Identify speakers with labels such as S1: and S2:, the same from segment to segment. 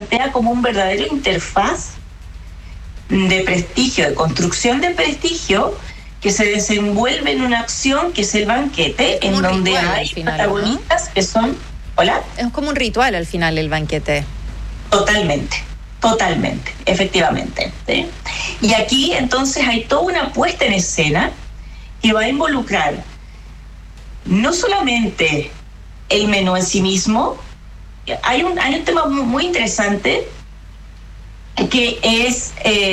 S1: plantea como un verdadero interfaz de prestigio, de construcción de prestigio, que se desenvuelve en una acción que es el banquete, en donde hay final, protagonistas, ¿no? Que son... ¿Hola?
S2: Es como un ritual al final el banquete.
S1: Totalmente, efectivamente, ¿sí? Y aquí entonces hay toda una puesta en escena que va a involucrar no solamente el menú en sí mismo. Hay un tema muy interesante que es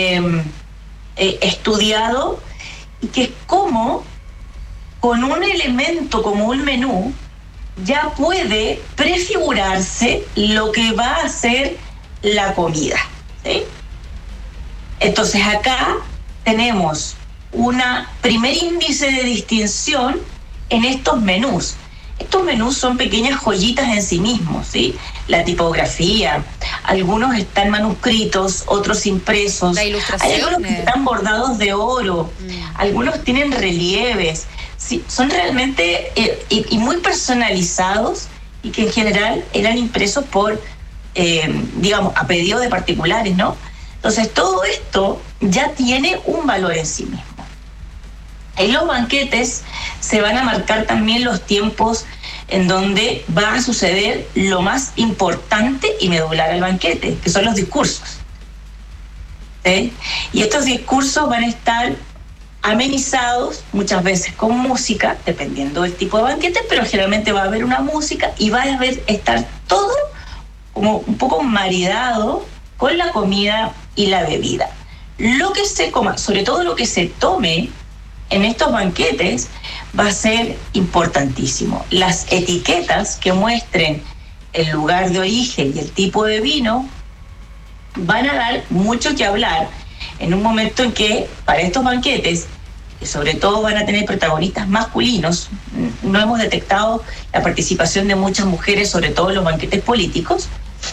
S1: estudiado, y que es cómo con un elemento como un menú ya puede prefigurarse lo que va a ser la comida, ¿sí? Entonces acá tenemos un primer índice de distinción en estos menús. Estos menús son pequeñas joyitas en sí mismos, ¿sí? La tipografía, algunos están manuscritos, otros impresos.
S2: La ilustración.
S1: Hay algunos que están bordados de oro, algunos tienen relieves. Sí, son realmente y muy personalizados, y que en general eran impresos por, digamos, a pedido de particulares, ¿no? Entonces todo esto ya tiene un valor en sí mismo. En los banquetes se van a marcar también los tiempos en donde va a suceder lo más importante y medular al banquete, que son los discursos, ¿sí? Y estos discursos van a estar amenizados muchas veces con música, dependiendo del tipo de banquete, pero generalmente va a haber una música y va a estar todo como un poco maridado con la comida y la bebida. Lo que se coma, sobre todo lo que se tome en estos banquetes, va a ser importantísimo. Las etiquetas que muestren el lugar de origen y el tipo de vino van a dar mucho que hablar en un momento en que para estos banquetes, que sobre todo van a tener protagonistas masculinos, no hemos detectado la participación de muchas mujeres, sobre todo en los banquetes políticos,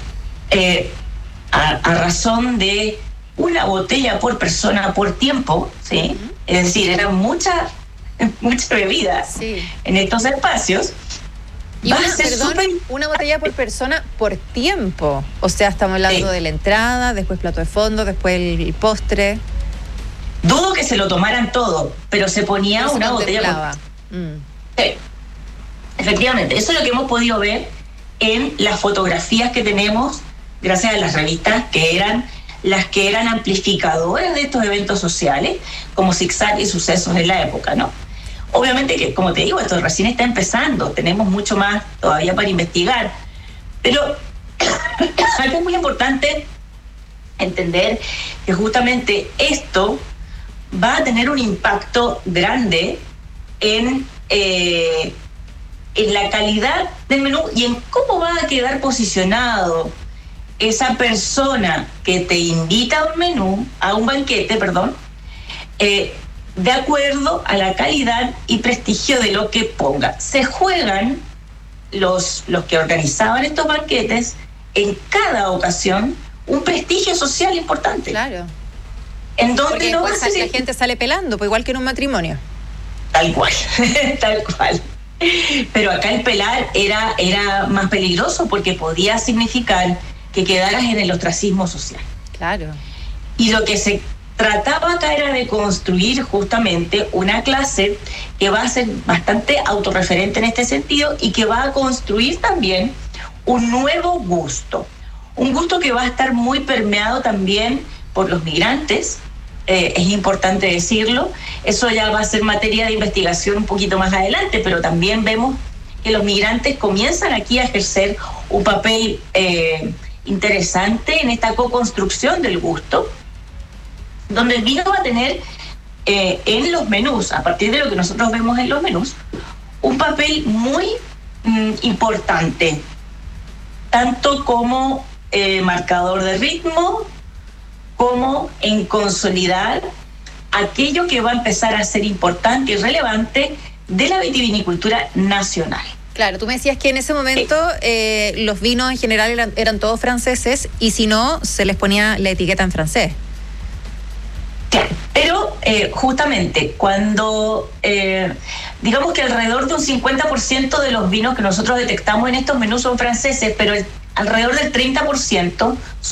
S1: a razón de una botella por persona por tiempo, ¿sí? Es decir, era mucha bebida, sí, en estos espacios.
S2: Y una botella por persona por tiempo. O sea, estamos hablando de la entrada, después plato de fondo, después el postre.
S1: Dudo que se lo tomaran todo, pero se ponía una botella por... Sí, efectivamente. Eso es lo que hemos podido ver en las fotografías que tenemos, gracias a las revistas que eran las que eran amplificadoras de estos eventos sociales, como Zigzag y Sucesos en la época, ¿no? Obviamente que, como te digo, esto recién está empezando, tenemos mucho más todavía para investigar, pero algo muy importante entender que justamente esto va a tener un impacto grande en la calidad del menú y en cómo va a quedar posicionado esa persona que te invita a un menú, a un banquete, de acuerdo a la calidad y prestigio de lo que ponga. Se juegan los que organizaban estos banquetes en cada ocasión un prestigio social importante.
S2: Claro.
S1: En donde
S2: porque
S1: no
S2: la gente sale pelando, pues igual que en un matrimonio.
S1: Tal cual, tal cual. Pero acá el pelar era más peligroso porque podía significar que quedaras en el ostracismo social.
S2: Claro.
S1: Y lo que se trataba acá era de construir justamente una clase que va a ser bastante autorreferente en este sentido y que va a construir también un nuevo gusto. Un gusto que va a estar muy permeado también por los migrantes, es importante decirlo. Eso ya va a ser materia de investigación un poquito más adelante, pero también vemos que los migrantes comienzan aquí a ejercer un papel interesante en esta co-construcción del gusto, donde el vino va a tener en los menús, a partir de lo que nosotros vemos en los menús, un papel muy importante, tanto como marcador de ritmo, como en consolidar aquello que va a empezar a ser importante y relevante de la vitivinicultura nacional.
S2: Claro, tú me decías que en ese momento los vinos en general eran todos franceses, y si no, se les ponía la etiqueta en francés.
S1: Claro, pero justamente cuando, digamos que alrededor de un 50% de los vinos que nosotros detectamos en estos menús son franceses, pero alrededor del 30%